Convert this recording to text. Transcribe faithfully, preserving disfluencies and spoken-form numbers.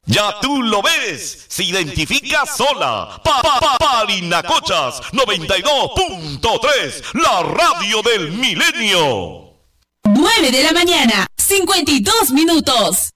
Ya tú lo ves, se identifica sola. Pa, pa, pa, Parinacochas noventa y dos punto tres, la radio del milenio. nueve de la mañana, cincuenta y dos minutos.